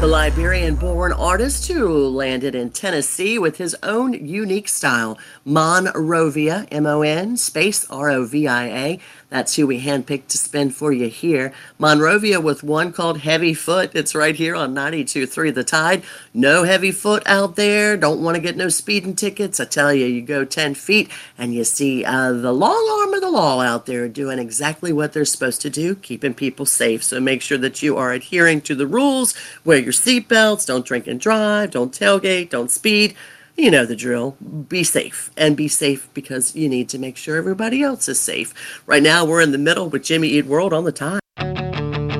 The Liberian-born artist who landed in Tennessee with his own unique style, Monrovia, M-O-N, space R-O-V-I-A. That's who we handpicked to spin for you here. Monrovia with one called Heavy Foot. It's right here on 92.3 The Tide. No heavy foot out there. Don't want to get no speeding tickets. I tell you, you go 10 feet and you see the long arm of the law out there doing exactly what they're supposed to do, keeping people safe. So make sure that you are adhering to the rules. Wear your seatbelts. Don't drink and drive. Don't tailgate. Don't speed. You know the drill. Be safe. And be safe because you need to make sure everybody else is safe. Right now, we're in the middle with Jimmy Eat World on the Tide.